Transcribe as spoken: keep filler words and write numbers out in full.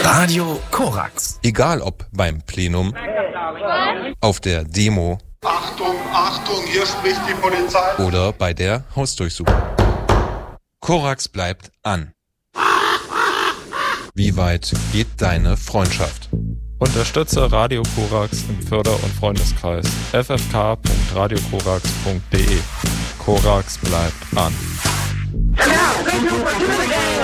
Radio Korax. Egal ob beim Plenum, auf der Demo, Achtung, Achtung, hier spricht die Polizei. Oder bei der Hausdurchsuchung. Korax bleibt an. Wie weit geht deine Freundschaft? Unterstütze Radio Korax im Förder- und Freundeskreis. f f k punkt radio korax punkt d e. Korax bleibt an.